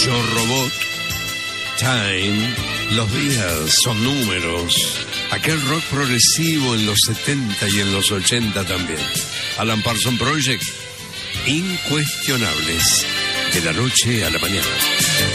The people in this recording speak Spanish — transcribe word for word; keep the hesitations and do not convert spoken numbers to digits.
Yo Robot, Time, Los días son números, aquel rock progresivo en los setenta y en los ochenta también. Alan Parsons Project, incuestionables, de la noche a la mañana.